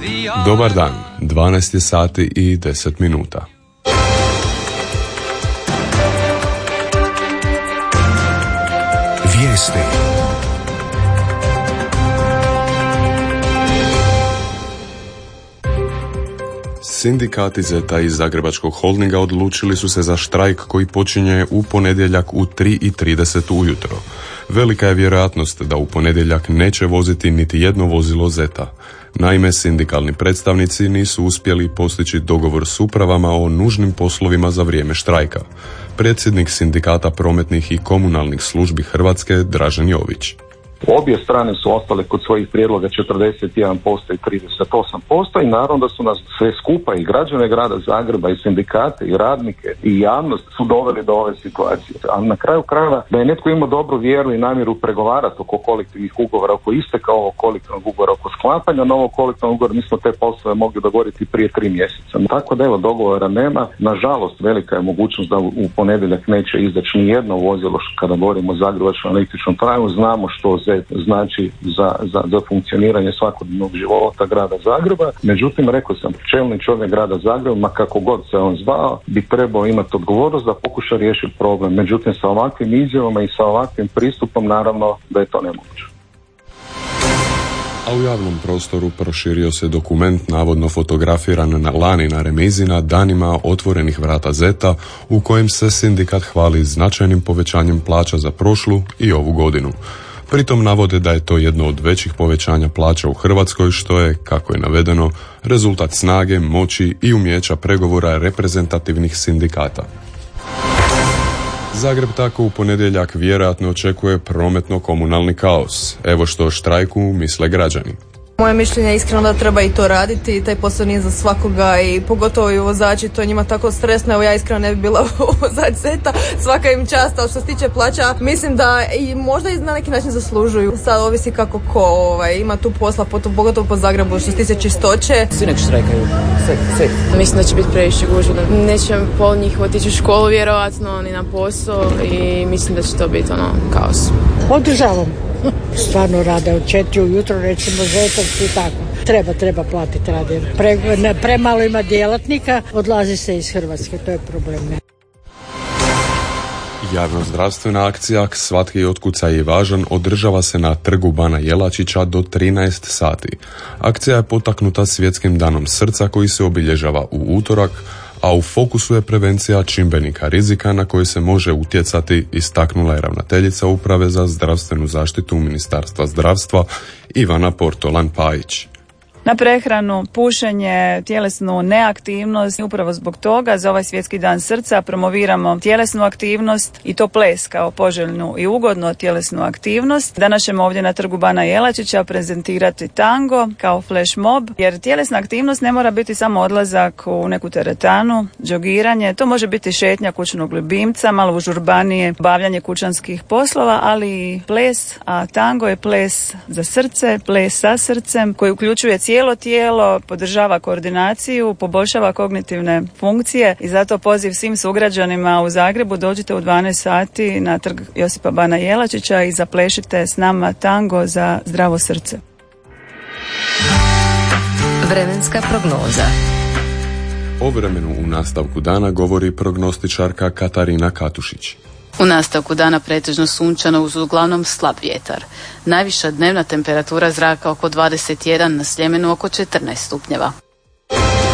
Dobar dan, 12 je sati i 10 minuta. Vijesti. Sindikati Zeta iz Zagrebačkog holdinga odlučili su se za štrajk koji počinje u ponedjeljak u 3:30 ujutro. Velika je vjerojatnost da u ponedjeljak neće voziti niti jedno vozilo Zeta. Naime, sindikalni predstavnici nisu uspjeli postići dogovor s upravama o nužnim poslovima za vrijeme štrajka. Predsjednik Sindikata prometnih i komunalnih službi Hrvatske, Dražen Jović. Obje strane su ostale kod svojih prijedloga 41% i 38% i naravno da su nas sve skupa i građane grada Zagreba i sindikate i radnike i javnost su doveli do ove situacije. Ali na kraju krajeva da je netko imao dobru vjeru i namjeru pregovarati oko kolektivnih ugovora, oko isteka ovog kolektivnog ugovora, oko sklapanja novog kolektivnog ugovora, mi smo te poslove mogli dogovoriti prije 3 mjeseca. Tako da evo, dogovora nema. Nažalost, velika je mogućnost da u ponedjeljak neće izaći ni jedno vozilo kada govorimo o zagrebačkom električnom tramvaju. Znamo što znači za funkcioniranje svakodnevnog života grada Zagreba. Međutim, rekao sam, čelni čovjek grada Zagreba, ma kako god se on zvao, bi trebao imati odgovornost da pokuša riješiti problem. Međutim, sa ovakvim izjavama i sa ovakvim pristupom, naravno da je to nemoguće. A u javnom prostoru proširio se dokument navodno fotografiran lani na remizi na danima otvorenih vrata Zeta, u kojem se sindikat hvali značajnim povećanjem plaća za prošlu i ovu godinu. Pritom navode da je to jedno od većih povećanja plaća u Hrvatskoj, što je, kako je navedeno, rezultat snage, moći i umijeća pregovora reprezentativnih sindikata. Zagreb tako u ponedjeljak vjerojatno očekuje prometno-komunalni kaos. Evo što o štrajku misle građani. Moje mišljenje je iskreno da treba i to raditi, taj posao nije za svakoga i pogotovo i vozači, to je njima tako stresno, evo ja iskreno ne bi bila vozač Zeta, svaka im čast, ali što se tiče plaća, mislim da i možda i na neki način zaslužuju. Sad ovisi kako ko ima tu posla, pogotovo po Zagrebu što se tiče čistoće. Svi nek štrajkaju, sve. Mislim da će biti previše gužva, neće pol njih otići u školu vjerojatno, ni na posao i mislim da će to biti kaos. Podržavam. Stvarno rade od 4 ujutro, recimo Zetovci i tako. Treba platiti rade. Premalo ima djelatnika, odlazi se iz Hrvatske, to je problem. Javnozdravstvena akcija Svatki otkucaj je važan održava se na Trgu Bana Jelačića do 13 sati. Akcija je potaknuta Svjetskim danom srca koji se obilježava u utorak, a u fokusu je prevencija čimbenika rizika na koji se može utjecati, istaknula je ravnateljica Uprave za zdravstvenu zaštitu Ministarstva zdravstva Ivana Portolan-Pajić. Na prehranu, pušenje, tjelesnu neaktivnost. Upravo zbog toga za ovaj Svjetski dan srca promoviramo tjelesnu aktivnost i to ples kao poželjnu i ugodnu tjelesnu aktivnost. Danas ćemo ovdje na Trgu Bana Jelačića prezentirati tango kao flash mob, jer tjelesna aktivnost ne mora biti samo odlazak u neku teretanu, džogiranje, to može biti šetnja kućnog ljubimca, malo užurbanije, bavljanje kućanskih poslova, ali i ples, a tango je ples za srce, ples sa srcem koji uključuje cijelo tijelo, podržava koordinaciju, poboljšava kognitivne funkcije i zato poziv svim sugrađanima u Zagrebu, dođite u 12 sati na Trg Josipa Bana Jelačića i zaplešite s nama tango za zdravo srce. Vremenska prognoza. O vremenu u nastavku dana govori prognostičarka Katarina Katušić. U nastavku dana pretežno sunčano uz uglavnom slab vjetar. Najviša dnevna temperatura zraka oko 21, na Sljemenu oko 14 stupnjeva.